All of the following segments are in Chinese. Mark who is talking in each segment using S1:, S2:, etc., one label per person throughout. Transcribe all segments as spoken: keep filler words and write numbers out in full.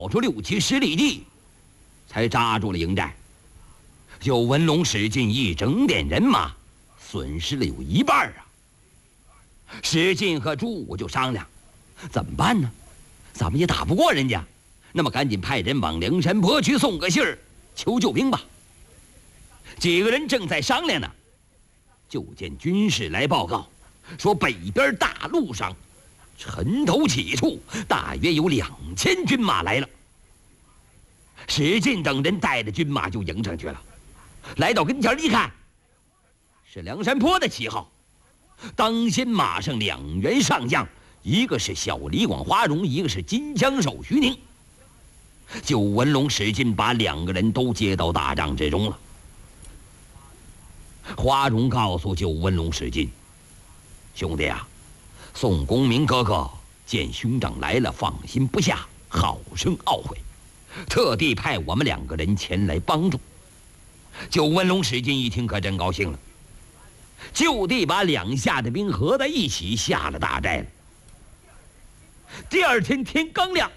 S1: 出六七十里地，才扎住了营寨。九纹龙史进一整点人马，损失了有一半啊。史进和朱武就商量，怎么办呢？咱们也打不过人家，那么赶紧派人往梁山泊去送个信儿，求救兵吧。几个人正在商量呢，就见军士来报告，说北边大路上尘头起处，大约有两千军马来了。史进等人带着军马就迎上去了，来到跟前一看，是梁山泊的旗号。当先马上两员上将，一个是小李广花荣，一个是金枪手徐宁。九纹龙史进把两个人都接到大帐之中了。花荣告诉九纹龙史进：“兄弟啊，宋公明哥哥见兄长来了，放心不下，好生懊悔，特地派我们两个人前来帮助。”九纹龙史进一听可真高兴了，就地把两下的兵合在一起下了大寨了。第二天天刚亮，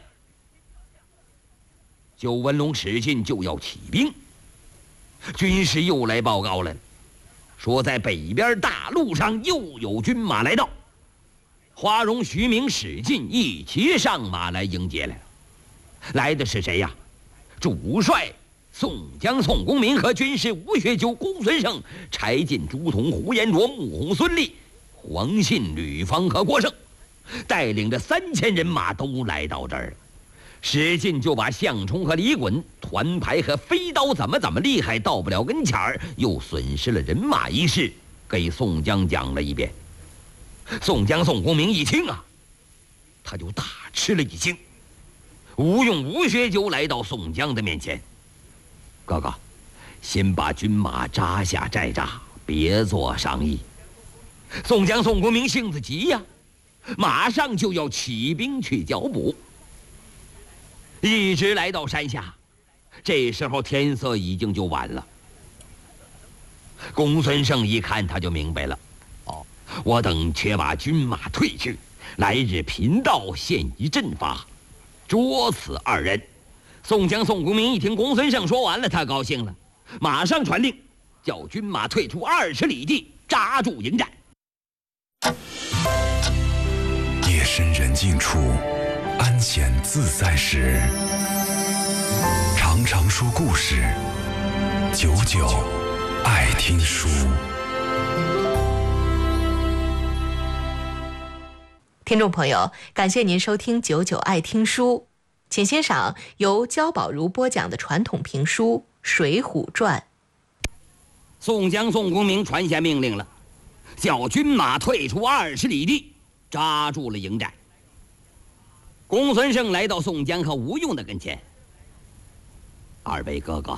S1: 九纹龙史进就要起兵，军师又来报告了，说在北边大路上又有军马来到。花荣、徐明、史进一齐上马来迎接来了。来的是谁呀？主帅宋江、宋公明和军师吴学究、公孙胜、柴进、朱仝、呼延灼、穆弘、孙立、黄信、吕方和郭盛，带领着三千人马都来到这儿了。史进就把项冲和李衮、团牌和飞刀怎么怎么厉害，到不了跟前儿，又损失了人马一事，给宋江讲了一遍。宋江、宋公明一听啊，他就大吃了一惊。吴用、吴学究来到宋江的面前：“哥哥，先把军马扎下寨栅，别做商议。”宋江、宋公明性子急呀，马上就要起兵去剿捕。一直来到山下，这时候天色已经就晚了。公孙胜一看他就明白了，哦，我等且把军马退去，来日贫道现一阵法，捉此二人。宋江、宋公明一听公孙胜说完了，他高兴了，马上传令，叫军马退出二十里地，扎住营寨。
S2: 夜深人静处，安闲自在时，常常说故事，久久爱听书。
S3: 听众朋友，感谢您收听九九爱听书，请欣赏由焦宝如播讲的传统评书《水浒传》。
S1: 宋江、宋公明传下命令了，叫军马退出二十里地，扎住了营寨。公孙胜来到宋江和吴用的跟前：“二位哥哥，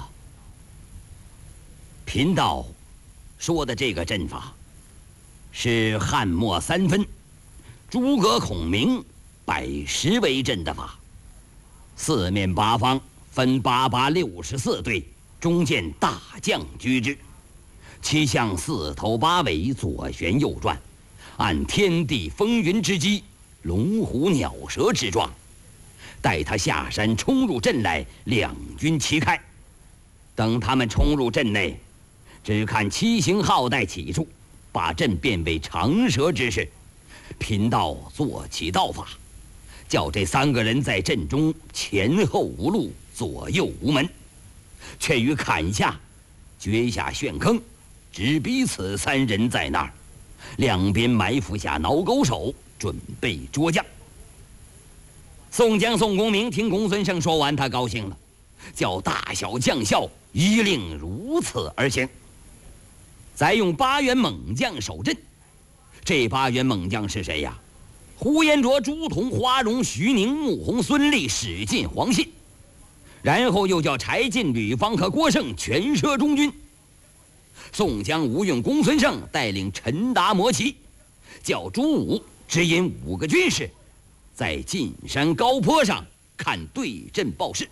S1: 贫道说的这个阵法是汉末三分，诸葛孔明百十为阵的法，四面八方分八八六十四队，中间大将居之，其象四头八尾，左旋右转，按天地风云之机，龙虎鸟蛇之状，待他下山冲入阵来，两军齐开。等他们冲入阵内，只看七星号带起处，把阵变为长蛇之势。贫道做起道法，叫这三个人在阵中前后无路，左右无门，却于坎下掘下陷坑，只彼此三人在那儿，两边埋伏下挠钩手，准备捉将。宋江、宋公明听公孙胜说完，他高兴了，叫大小将校一令如此而行。再用八员猛将守阵。这八员猛将是谁呀？呼延灼、朱仝、花荣、徐宁、穆弘、孙立、史进、黄信。然后又叫柴进、吕方和郭盛全摄中军。宋江、吴用、公孙胜带领陈达、摩骑，叫朱武指引五个军士，在进山高坡上看对阵报事。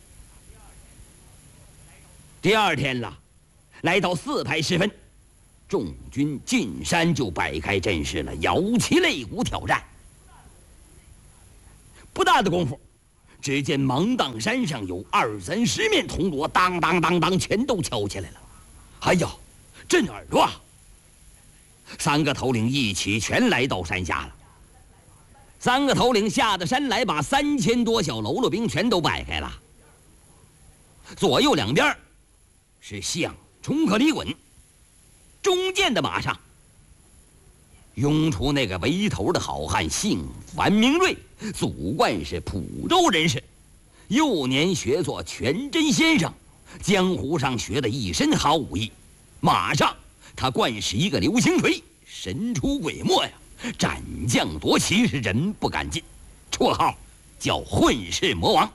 S1: 第二天了，来到四排时分，众军进山就摆开阵势了，摇旗擂鼓挑战。不大的功夫， 只见芒砀山上有二三十面铜锣，当当当当，全都敲起来了。哎呀，震耳朵啊！三个头领一起全来到山下了。三个头领下的山来，把三千多小喽啰兵全都摆开了。左右两边是项冲和李衮，中间的马上拥出那个为头的好汉，姓樊名瑞，祖贯是蒲州人士，幼年学做全真先生，江湖上学的一身好武艺。马上他惯使一个流星锤，神出鬼没呀，斩将夺旗，是人不敢近，绰号叫混世魔王。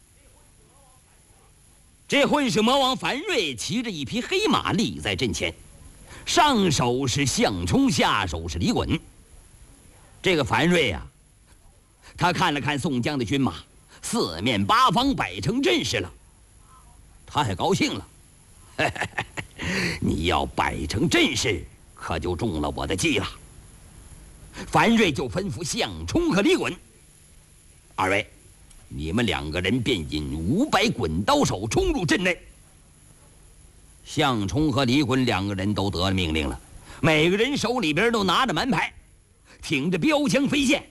S1: 这混世魔王樊瑞骑着一匹黑马立在阵前，上手是项冲，下手是李衮。这个樊瑞啊，他看了看宋江的军马，四面八方摆成阵势了，他还高兴了。嘿嘿嘿，你要摆成阵势，可就中了我的计了。樊瑞就吩咐项冲和李衮：二位，你们两个人便引五百滚刀手冲入阵内。项冲和李衮两个人都得了命令了，每个人手里边都拿着蛮牌，挺着标枪飞线。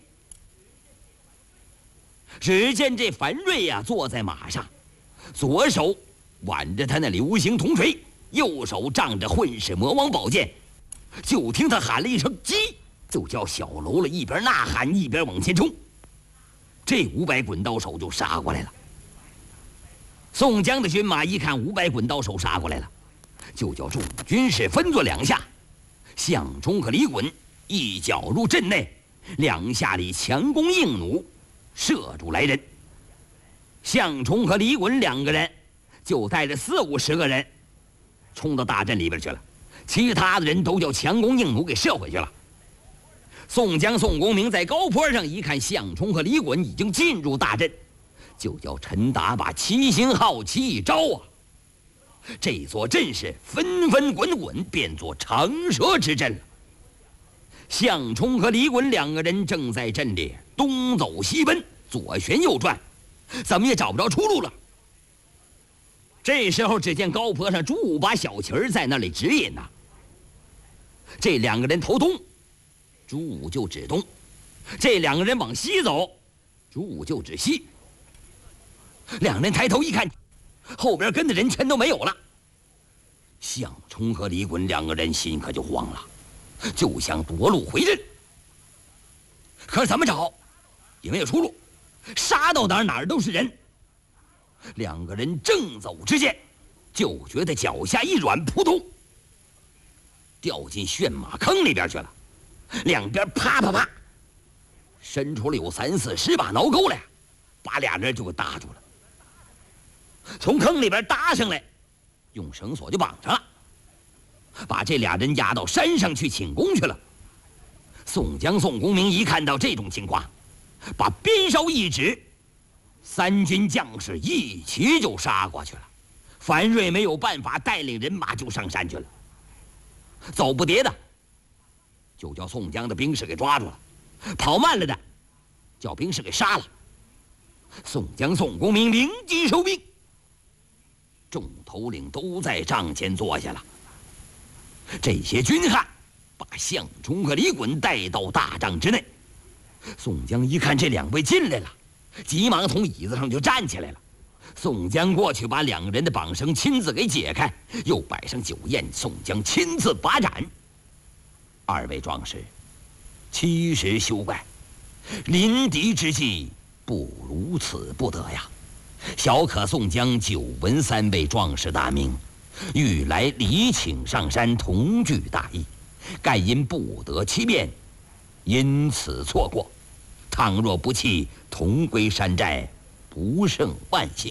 S1: 只见这樊瑞呀、啊、坐在马上，左手挽着他那流星铜锤，右手仗着混世魔王宝剑。就听他喊了一声“急”，就叫小喽啰一边呐喊一边往前冲。这五百滚刀手就杀过来了。宋江的军马一看五百滚刀手杀过来了，就叫众军士分作两下，项冲和李衮一脚入阵内，两下里强弓硬弩，射住来人。项冲和李衮两个人就带着四五十个人冲到大阵里边去了，其他的人都叫强弓硬弩给射回去了。宋江、宋公明在高坡上一看项冲和李衮已经进入大阵，就叫陈达把七星号旗一招啊，这座阵势纷纷滚滚，变作长蛇之阵了。项冲和李衮两个人正在阵里东走西奔，左旋右转，怎么也找不着出路了。这时候只见高坡上朱武把小旗儿在那里指引呐、啊，这两个人投东，朱武就指东；这两个人往西走，朱武就指西。两人抬头一看，后边跟的人全都没有了。项冲和李衮两个人心可就慌了，就想夺路回阵，可是怎么找也没有出路，杀到哪儿哪儿都是人。两个人正走之间，就觉得脚下一软，扑通掉进旋马坑里边去了。两边啪啪啪伸出了有三四十把挠钩来，把俩人就给搭住了。从坑里边搭上来，用绳索就绑上了，把这俩人押到山上去请功去了。宋江、宋公明一看到这种情况，把鞭梢一指，三军将士一齐就杀过去了。樊瑞没有办法，带领人马就上山去了。走不迭的，就叫宋江的兵士给抓住了；跑慢了的，叫兵士给杀了。宋江、宋公明灵机收兵，众头领都在帐前坐下了。这些军汉把项冲和李衮带到大帐之内。宋江一看这两位进来了，急忙从椅子上就站起来了。宋江过去把两个人的绑绳亲自给解开，又摆上酒宴，宋江亲自把盏。二位壮士，其实休怪，临敌之际不如此不得呀。小可宋江久闻三位壮士大名，欲来礼请上山同聚大义，盖因不得其便，因此错过。倘若不弃，同归山寨，不胜万幸。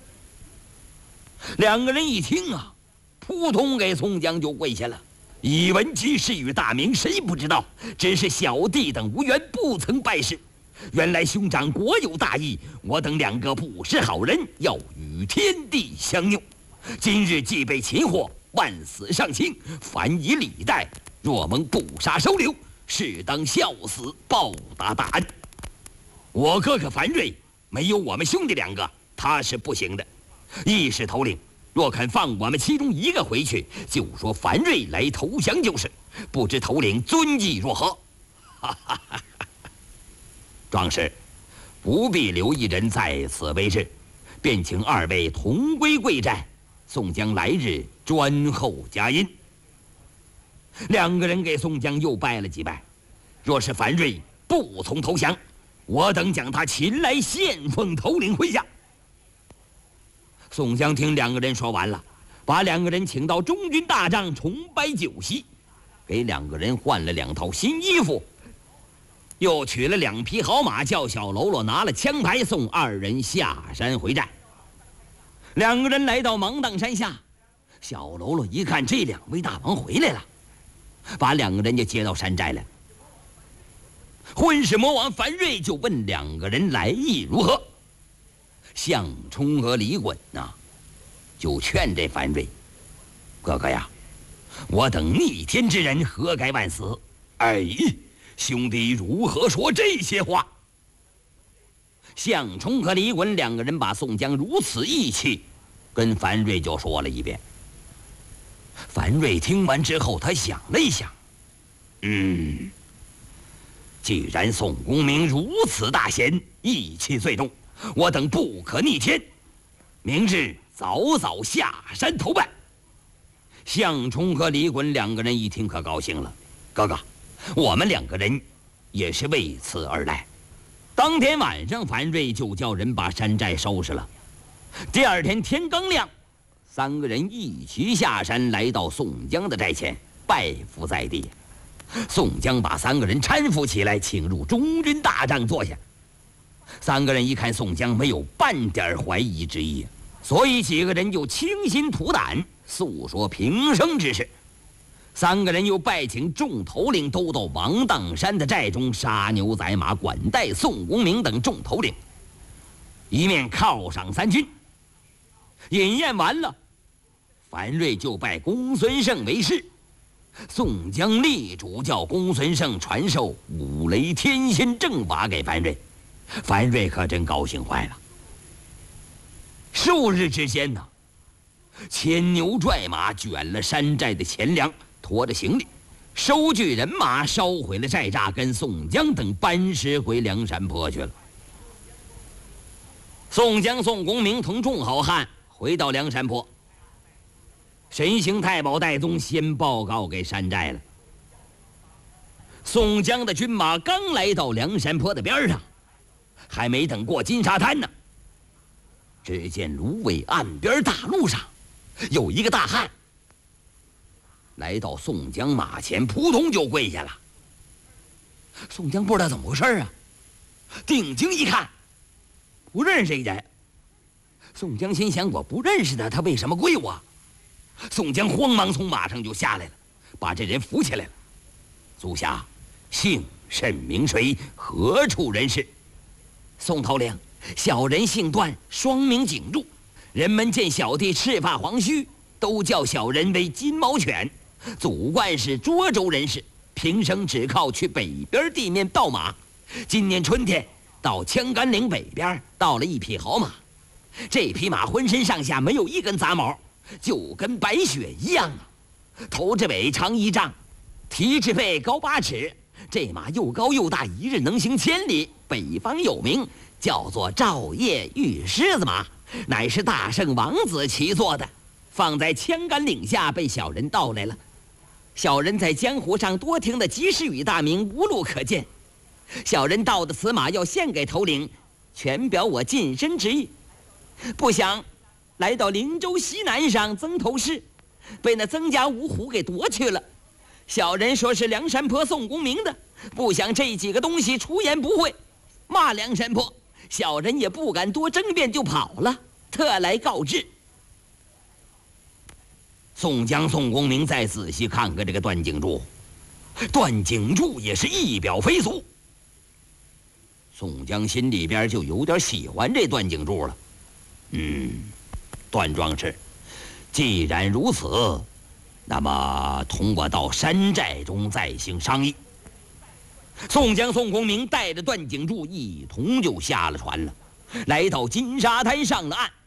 S1: 两个人一听啊，扑通给宋江就跪下了。以闻其事与大名，谁不知道？只是小弟等无缘，不曾拜师。原来兄长国有大义，我等两个不是好人，要与天地相拗。今日既被擒获，万死上清，反以礼待。若蒙不杀收留，适当效死，报答大恩。我哥哥樊瑞没有我们兄弟两个，他是不行的。一是头领，若肯放我们其中一个回去，就说樊瑞来投降就是。不知头领尊意若何？哈哈哈！壮士，不必留一人在此为质，便请二位同归贵寨。宋江来日专候佳音。两个人给宋江又拜了几拜。若是樊瑞不从投降，我等将他擒来献奉头领麾下。宋江听两个人说完了，把两个人请到中军大帐重摆酒席，给两个人换了两套新衣服，又取了两匹好马，叫小喽啰拿了枪牌送二人下山回寨。两个人来到芒砀山下，小喽啰一看这两位大王回来了，把两个人就接到山寨来。混世魔王樊瑞就问两个人来意如何。项冲和李衮呐，就劝这樊瑞：“哥哥呀，我等逆天之人，何该万死？哎，兄弟如何说这些话？”项冲和李衮两个人把宋江如此义气跟樊瑞就说了一遍。樊瑞听完之后，他想了一想，嗯，既然宋公明如此大贤，义气最重，我等不可逆天，明日早早下山投拜。项冲和李衮两个人一听可高兴了，哥哥，我们两个人也是为此而来。当天晚上，樊瑞就叫人把山寨收拾了。第二天天刚亮，三个人一齐下山，来到宋江的寨前，拜伏在地。宋江把三个人搀扶起来，请入中军大帐坐下。三个人一看宋江没有半点怀疑之意，所以几个人就倾心吐胆，诉说平生之事。三个人又拜请众头领都到芒砀山的寨中杀牛宰马，管待宋公明等众头领，一面犒赏三军。饮宴完了，樊瑞就拜公孙胜为师，宋江力主叫公孙胜传授五雷天心正法给樊瑞。樊瑞可真高兴坏了。数日之间呢，牵牛拽马卷了山寨的钱粮，驮着行李，收据人马，烧毁了寨栅，跟宋江等班师回梁山泊去了。宋江、宋公明同众好汉回到梁山泊，神行太保戴宗先报告给山寨了。宋江的军马刚来到梁山泊的边上，还没等过金沙滩呢，只见芦苇岸边大路上有一个大汉来到宋江马前，扑通就跪下了。宋江不知道怎么回事啊，定睛一看，不认识这个人。宋江心想，我不认识他，他为什么跪我？宋江慌忙从马上就下来了，把这人扶起来了。足下姓甚名谁，何处人士？宋头领，小人姓段，双名景柱。人们见小弟赤发黄须，都叫小人为金毛犬。祖贯是涿州人士，平生只靠去北边地面盗马。今年春天到枪杆岭北边盗了一匹好马，这匹马浑身上下没有一根杂毛，就跟白雪一样啊。头至尾长一丈，蹄至背高八尺。这马又高又大，一日能行千里，北方有名，叫做赵叶玉狮子马，乃是大圣王子骑坐的，放在枪杆岭下被小人盗来了。小人在江湖上多听的及时雨大名，无路可见。小人盗的此马要献给头领，全表我近身之意。不想来到灵州西南上曾头市，被那曾家五虎给夺去了。小人说是梁山泊宋公明的，不想这几个东西出言不讳，骂梁山泊。小人也不敢多争辩，就跑了，特来告知。宋江、宋公明再仔细看看这个段景柱，段景柱也是一表飞俗。宋江心里边就有点喜欢这段景柱了。嗯，段壮士，既然如此，那么同我到山寨中再行商议。宋江、宋公明带着段景柱一同就下了船了。 来到金沙滩上了岸。